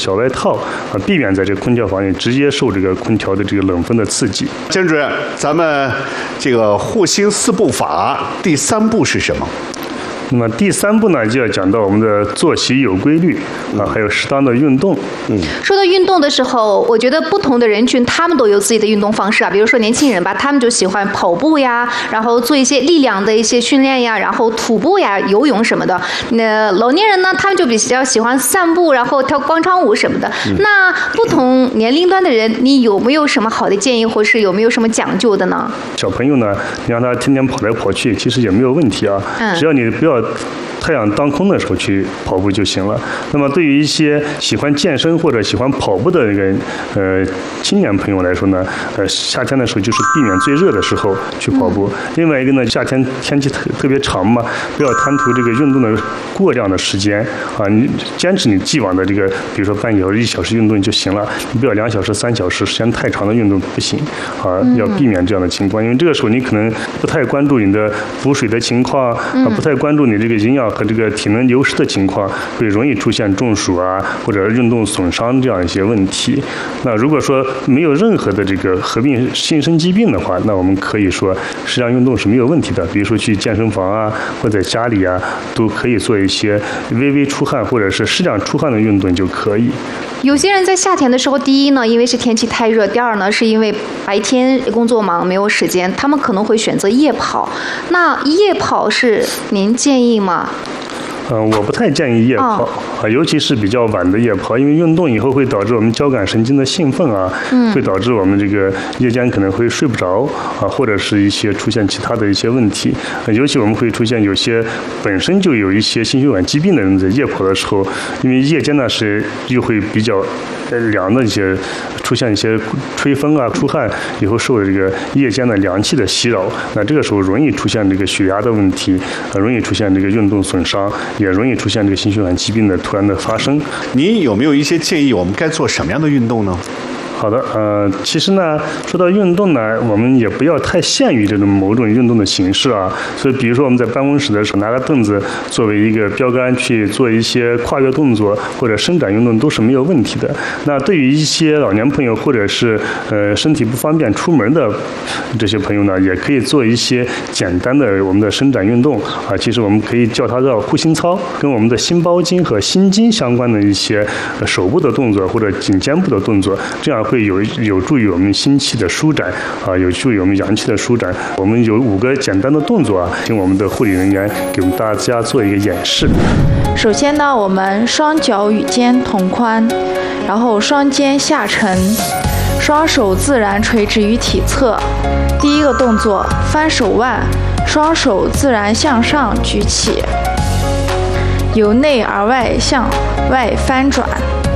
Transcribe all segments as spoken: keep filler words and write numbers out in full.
小外套啊，避免在这个空调房里直接受这个空调的这个冷风的刺激。 江主任，咱们这个护心四步法第三步是什么？ 那么第三步呢，就要讲到我们的作息有规律啊，还有适当的运动。 嗯，说到运动的时候，我觉得不同的人群他们都有自己的运动方式啊。比如说年轻人吧，他们就喜欢跑步呀，然后做一些力量的一些训练呀，然后徒步呀、游泳什么的。那老年人呢，他们就比较喜欢散步，然后跳广场舞什么的。嗯、那不同年龄段的人，你有没有什么好的建议，或是有没有什么讲究的呢？ 小朋友呢，你让他天天跑来跑去，其实也没有问题啊。嗯，只要你不要太阳当空的时候去跑步就行了。那么对于一些喜欢健身或者喜欢跑步的人，呃，青年朋友来说呢，呃，夏天的时候就是避免最热的时候去跑步。嗯、另外一个呢，夏天天气特特别长嘛，不要贪图这个运动的过量的时间啊，你坚持你既往的这个，比如说半小时、一小时运动就行了，你不要两小时、三小时，时间太长的运动不行啊，要避免这样的情况，因为这个时候你可能不太关注你的补水的情况啊，不太关注你这个营养和这个体能流失的情况，会容易出现中暑啊或者运动损伤这样一些问题。那如果说没有任何的这个合并新生疾病的话，那我们可以说适量运动是没有问题的。比如说去健身房啊，或者家里啊，都可以做一些微微出汗或者是适量出汗的运动就可以。 有些人在夏天的时候，第一呢，因为是天气太热；第二呢，是因为白天工作忙没有时间，他们可能会选择夜跑。那夜跑是您建议吗？ 嗯，我不太建议夜跑啊，尤其是比较晚的夜跑，因为运动以后会导致我们交感神经的兴奋啊，嗯、会导致我们这个夜间可能会睡不着啊，或者是一些出现其他的一些问题。啊、尤其我们会出现有些本身就有一些心血管疾病的人在夜跑的时候，因为夜间呢是又会比较凉的一些，出现一些吹风啊、出汗以后受这个夜间的凉气的袭扰，那这个时候容易出现这个血压的问题，啊，容易出现这个运动损伤。也容易出现这个心血管疾病的突然的发生。 您有没有一些建议，我们该做什么样的运动呢？ 好的，呃，其实呢，说到运动呢，我们也不要太限于这种某种运动的形式啊。所以，比如说我们在办公室的时候，拿个凳子作为一个标杆去做一些跨越动作或者伸展运动都是没有问题的。那对于一些老年朋友或者是呃身体不方便出门的这些朋友呢，也可以做一些简单的我们的伸展运动啊。其实我们可以叫它叫护心操，跟我们的心包经和心经相关的一些手部的动作或者颈肩部的动作，这样会有有助于我们心气的舒展啊，有助于我们阳气的舒展。我们有五个简单的动作啊，请我们的护理人员给我们大家做一个演示。 首先呢，我们双脚与肩同宽，然后双肩下沉，双手自然垂直于体侧。第一个动作，翻手腕，双手自然向上举起，由内而外向外翻转。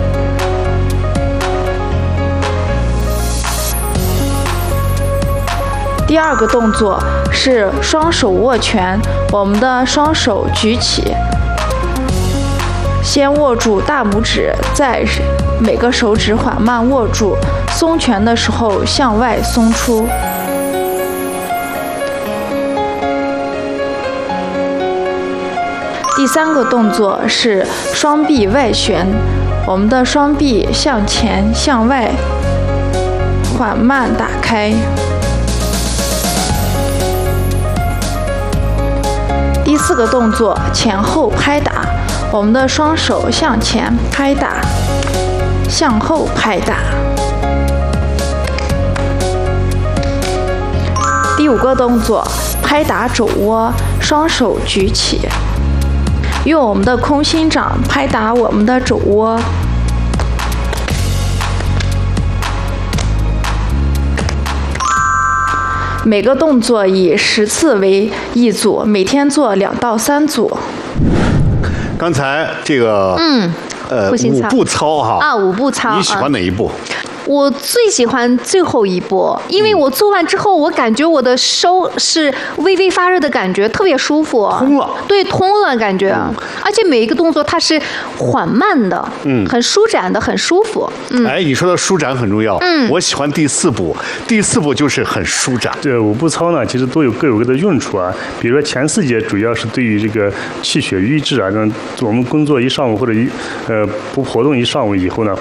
第二个动作是双手握拳，我们的双手举起，先握住大拇指，再每个手指缓慢握住，松拳的时候向外松出。第三个动作是双臂外旋，我们的双臂向前向外缓慢打开。第四个动作，前后拍打，我们的双手向前拍打，向后拍打。第五个动作，拍打肘窝，双手举起，用我们的空心掌拍打我们的肘窝。每个动作以十次为一组，每天做两到三组。 刚才这个， 嗯， 呃，五步操哈啊，五步操， 你喜欢哪一步？ 我最喜欢最后一步，因为我做完之后，我感觉我的手是微微发热的感觉，特别舒服。 通了， 对，通了感觉，嗯、而且每一个动作它是缓慢的，嗯，很舒展的，很舒服。嗯， 哎，你说的舒展很重要。嗯，我喜欢第四步，第四步就是很舒展。 这五步操呢，其实都有各有各的用处啊。比如说前四节主要是对于这个气血瘀滞啊，让我们工作一上午或者一呃不活动一上午以后呢，